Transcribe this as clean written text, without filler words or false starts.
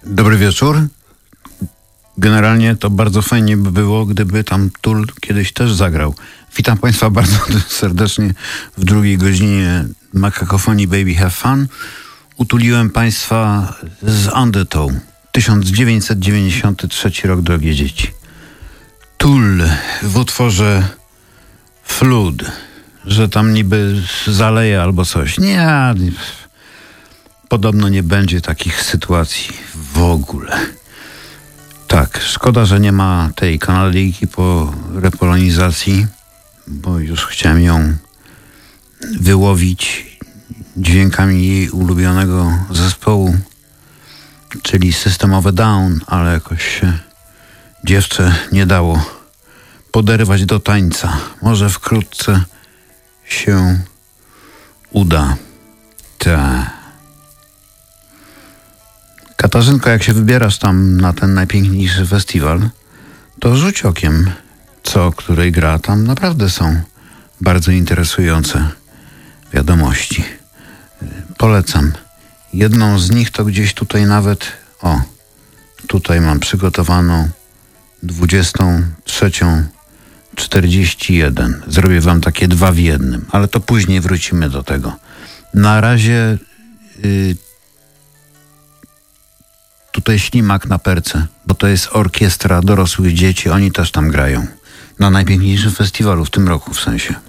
Dobry wieczór. Generalnie to bardzo fajnie by było, gdyby tam Tool kiedyś też zagrał. Witam Państwa bardzo serdecznie w drugiej godzinie Makakofonii Baby Have Fun. Utuliłem Państwa z Undertow. 1993 rok, drogie dzieci. Tool w utworze Flood, że tam niby zaleje albo coś. Nie, podobno nie będzie takich sytuacji w ogóle. Tak, szkoda, że nie ma tej Kanadyjki po repolonizacji, bo już chciałem ją wyłowić dźwiękami jej ulubionego zespołu, czyli System of a Down, ale jakoś się dziewczę nie dało poderwać do tańca. Może wkrótce się uda. Katarzynko, jak się wybierasz tam na ten najpiękniejszy festiwal, to rzuć okiem, co której gra. Tam naprawdę są bardzo interesujące wiadomości. Polecam. Jedną z nich to gdzieś tutaj nawet, tutaj mam przygotowaną 23:41. Zrobię wam takie 2 w 1, ale to później wrócimy do tego. Na razie tutaj ślimak na perce, bo to jest orkiestra dorosłych dzieci, oni też tam grają. Na najpiękniejszym festiwalu w tym roku, w sensie.